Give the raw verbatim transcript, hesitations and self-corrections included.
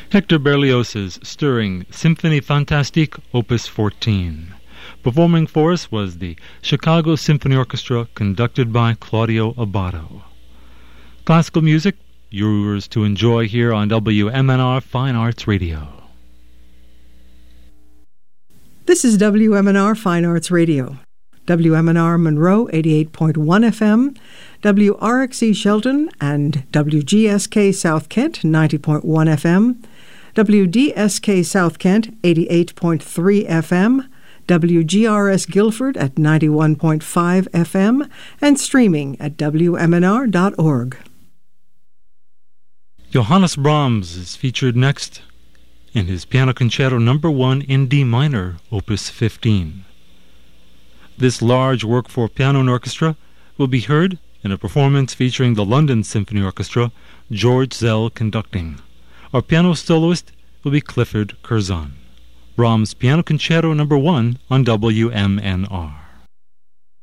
Hector Berlioz's stirring Symphonie Fantastique, Opus fourteen. Performing for us was the Chicago Symphony Orchestra, conducted by Claudio Abbado. Classical music, yours to enjoy here on W M N R Fine Arts Radio. This is W M N R Fine Arts Radio. W M N R Monroe eighty-eight point one F M, W R X E Shelton and W G S K South Kent ninety point one F M, W D S K South Kent eighty-eight point three F M, W G R S Guilford at ninety-one point five F M, and streaming at W M N R dot org. Johannes Brahms is featured next in his Piano Concerto Number one in D minor, Opus fifteen. This large work for piano and orchestra will be heard in a performance featuring the London Symphony Orchestra, George Zell conducting. Our piano soloist will be Clifford Curzon. Brahms Piano Concerto Number one on W M N R.